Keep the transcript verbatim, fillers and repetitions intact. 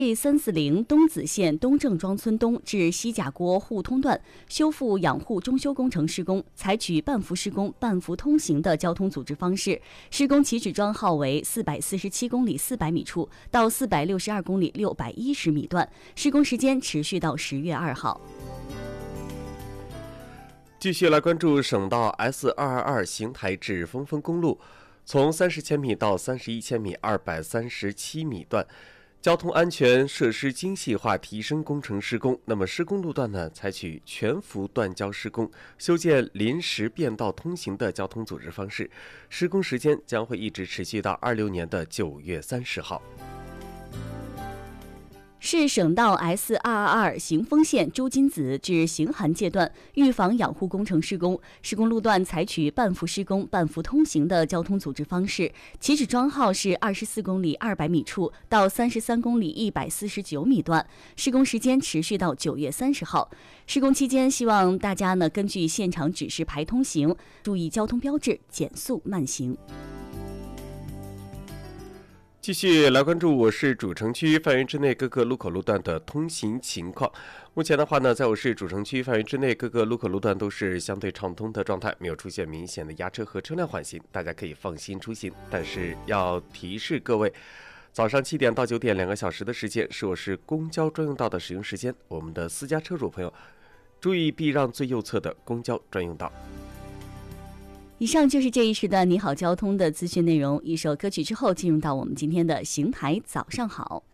第三四零东子线东郑庄村东至西甲郭互通段修复养护中修工程施工，采取半幅施工、半幅通行的交通组织方式。施工起始桩号为四百四十七公里四百米处到四百六十二公里六百一十米段，施工时间持续到十月二号。 继续来关注省道 S 二二二邢台至峰峰公路，从三十千米到三十一千米二百三十七米段。交通安全设施精细化提升工程施工，那么施工路段呢，采取全幅断交施工，修建临时便道通行的交通组织方式。施工时间将会一直持续到二六年的九月三十号。 市省道 S 二二二邢丰线朱金子至邢韩界段预防养护工程施工，施工路段采取半幅施工、半幅通行的交通组织方式，起始桩号是二十四公里二百米处到三十三公里一百四十九米段，施工时间持续到九月三十号。施工期间，希望大家呢根据现场指示排通行，注意交通标志，减速慢行。 继续来关注我市主城区范围之内各个路口路段的通行情况。目前的话呢，在我市主城区范围之内各个路口路段都是相对畅通的状态，没有出现明显的压车和车辆缓行，大家可以放心出行。但是要提示各位，早上七点到九点两个小时的时间是我市公交专用道的使用时间，我们的私家车主朋友注意避让最右侧的公交专用道。 以上就是这一时的你好交通的资讯内容。一首歌曲之后，进入到我们今天的邢台早上好。